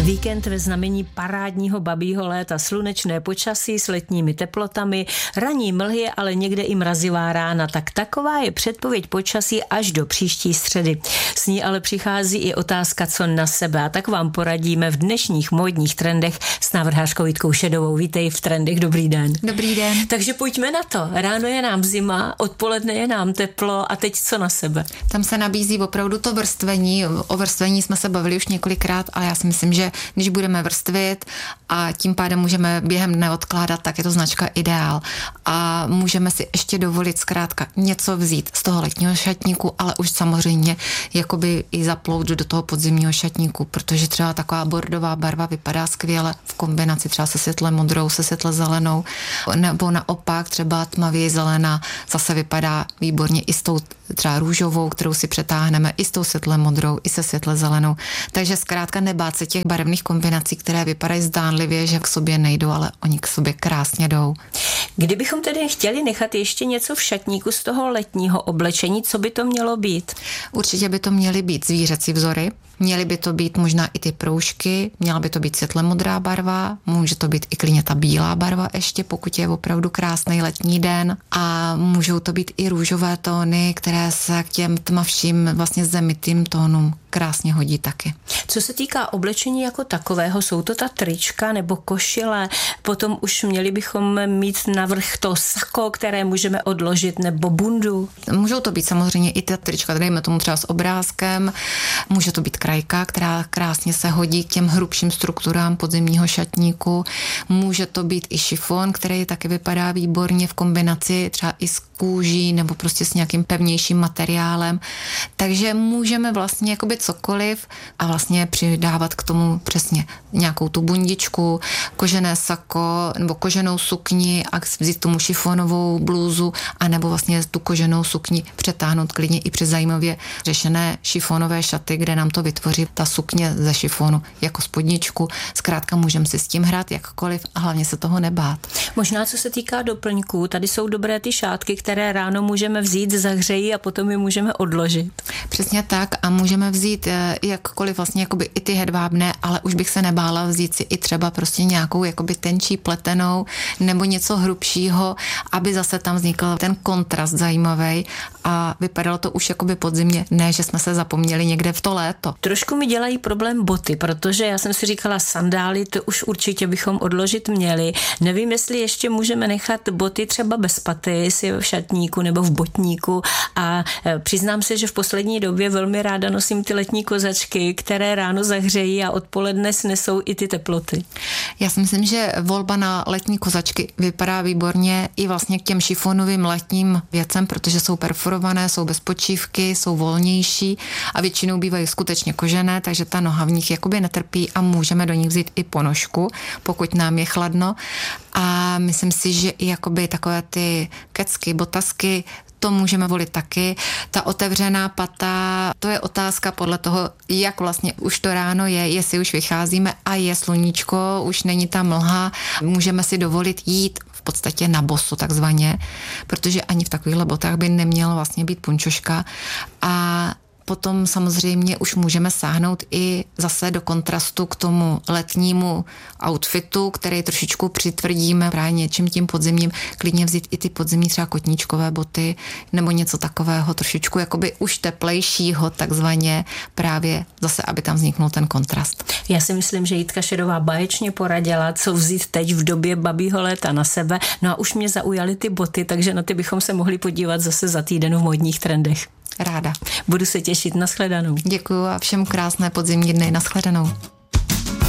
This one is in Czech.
Víkend ve znamení parádního babího léta, slunečné počasí s letními teplotami, ranní mlhy, ale někde i mrazivá rána. Tak taková je předpověď počasí až do příští středy. S ní ale přichází i otázka, co na sebe. A tak vám poradíme v dnešních módních trendech s návrhářkou Jitkou Šedovou. Vítej v Trendech, dobrý den. Dobrý den. Takže pojďme na to. Ráno je nám zima, odpoledne je nám teplo a teď co na sebe? Tam se nabízí opravdu to vrstvení. O vrstvení jsme se bavili už několikrát, ale já si myslím, že když budeme vrstvit a tím pádem můžeme během dne odkládat, tak je to značka Ideál. A můžeme si ještě dovolit zkrátka něco vzít z toho letního šatníku, ale už samozřejmě jakoby i zaplout do toho podzimního šatníku, protože třeba taková bordová barva vypadá skvěle v kombinaci třeba se světle modrou, se světle zelenou, nebo naopak třeba tmavě zelená zase vypadá výborně i s tou třeba růžovou, kterou si přetáhneme, i s tou světle modrou, i se světle zelenou. Takže zkrátka nebát se těch barevných kombinací, které vypadají zdánlivě, že k sobě nejdou, ale oni k sobě krásně jdou. Kdybychom tedy chtěli nechat ještě něco v šatníku z toho letního oblečení, co by to mělo být? Určitě by to měly být zvířecí vzory, měly by to být možná i ty proužky, měla by to být světle modrá barva, může to být i klidně ta bílá barva ještě, pokud je opravdu krásný letní den, a můžou to být i růžové tóny, které se k těm tmavším vlastně zemitým tónům krásně hodí taky. Co se týká oblečení jako takového, jsou to ta trička nebo košile, potom už měli bychom mít navrch to sako, které můžeme odložit, nebo bundu. Můžou to být samozřejmě i ta trička, dejme tomu třeba s obrázkem, může to být krajka, která krásně se hodí k těm hrubším strukturám podzimního šatníku, může to být i šifon, který taky vypadá výborně v kombinaci třeba i s kůží nebo prostě s nějakým pevnějším materiálem, takže můžeme vlastně jakoby cokoliv a vlastně přidávat k tomu přesně nějakou tu bundičku, kožené sako nebo koženou sukni a vzít tomu šifonovou blůzu a nebo vlastně tu koženou sukni přetáhnout klidně i přes zajímavě řešené šifonové šaty, kde nám to vytvoří ta sukně ze šifonu jako spodničku. Zkrátka můžeme si s tím hrát jakkoliv a hlavně se toho nebát. Možná co se týká doplňků, tady jsou dobré ty šátky, které ráno můžeme vzít, zahřejí a potom je můžeme odložit. Přesně tak a můžeme vzít jakkoliv vlastně jakoby i ty hedvábné, ale už bych se nebála vzít si i třeba prostě nějakou jakoby tenčí pletenou nebo něco hrubšího, aby zase tam vznikl ten kontrast zajímavý a vypadalo to už jakoby podzimně, ne, že jsme se zapomněli někde v to léto. Trošku mi dělají problém boty, protože já jsem si říkala sandály, to už určitě bychom odložit měli. Nevím, jestli ještě můžeme nechat boty třeba bez paty si v šatníku nebo v botníku a přiznám se, že v poslední době velmi ráda nosím ty letní kozačky, které ráno zahřejí a odpoledne snesou i ty teploty. Já si myslím, že volba na letní kozačky vypadá výborně i vlastně k těm šifonovým letním věcem, protože jsou perforované, jsou bez počívky, jsou volnější a většinou bývají skutečně kožené, takže ta noha v nich jakoby netrpí a můžeme do nich vzít i ponožku, pokud nám je chladno. A myslím si, že i jakoby takové ty kecky, botasky, to můžeme volit taky. Ta otevřená pata, to je otázka podle toho, jak vlastně už to ráno je, jestli už vycházíme a je sluníčko, už není ta mlha, můžeme si dovolit jít v podstatě na boso takzvaně, protože ani v takovýchhle botách by neměla vlastně být punčoška a potom samozřejmě už můžeme sáhnout i zase do kontrastu k tomu letnímu outfitu, který trošičku přitvrdíme právě něčím tím podzimním, klidně vzít i ty podzimní třeba kotníčkové boty nebo něco takového trošičku jakoby už teplejšího takzvaně právě zase, aby tam vzniknul ten kontrast. Já si myslím, že Jitka Šedová báječně poradila, co vzít teď v době babího léta na sebe. No a už mě zaujaly ty boty, takže na ty bychom se mohli podívat zase za týden v módních trendech. Ráda. Budu se těšit, nashledanou. Děkuju a všem krásné podzimní dny, nashledanou.